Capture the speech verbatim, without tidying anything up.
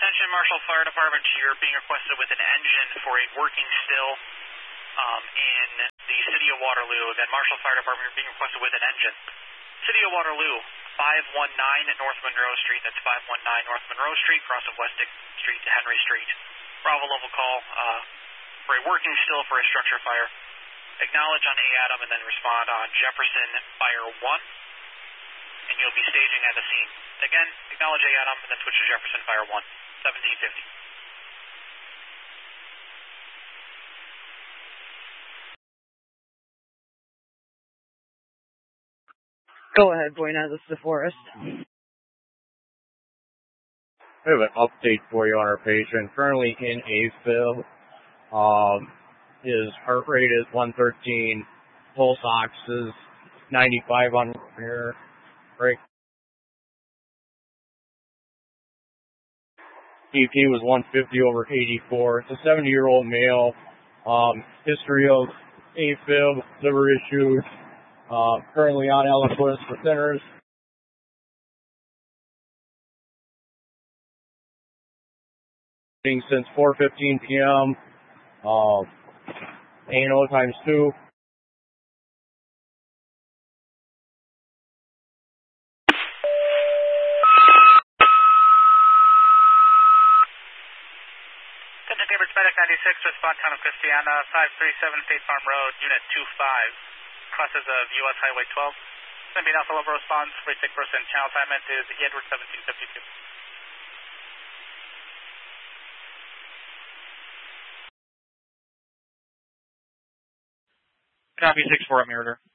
Attention Marshall Fire Department, you're being requested with an engine for a working still um, in the City of Waterloo. Again, Marshall Fire Department, you're being requested with an engine. City of Waterloo, five one nine North Monroe Street. That's five one nine North Monroe Street, cross of West Dick Street to Henry Street. Bravo level call uh, for a working still for a structure fire. Acknowledge on A ATOM and then respond on Jefferson Fire one. And you'll be staging at the scene. Again, acknowledge A ATOM and then switch to Jefferson Fire one, seventeen fifty. Go ahead, Buena, this is DeForest. We have an update for you on our patient. Currently in AFib. Um, his heart rate is one thirteen. Pulse ox is ninety-five on here. Right. B P was one fifty over eighty-four. It's a seventy-year-old male. Um, history of AFib, liver issues. Uh, currently on Eliquis for thinners. Since four fifteen p m Uh, A and O times two. Medic ninety-six, respond town of Christiana, five three seven State Farm Road, Unit two five, crosses of U S Highway twelve. It's going to be an alpha level response, retake person, channel assignment is Edward seventeen fifty-two. Copy six four at Meritor.